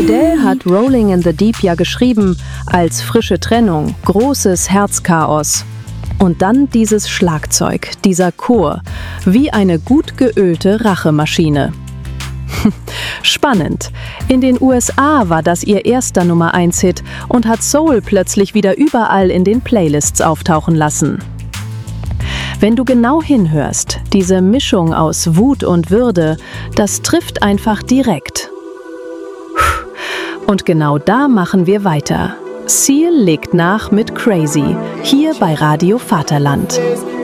Adele hat Rolling in the Deep ja geschrieben als frische Trennung, großes Herzchaos. Und dann dieses Schlagzeug, dieser Chor, wie eine gut geölte Rachemaschine. Spannend. In den USA war das ihr erster Nummer-1-Hit und hat Soul plötzlich wieder überall in den Playlists auftauchen lassen. Wenn du genau hinhörst, diese Mischung aus Wut und Würde, das trifft einfach direkt. Und genau da machen wir weiter. Seal legt nach mit Crazy, hier bei Radio Vaterland.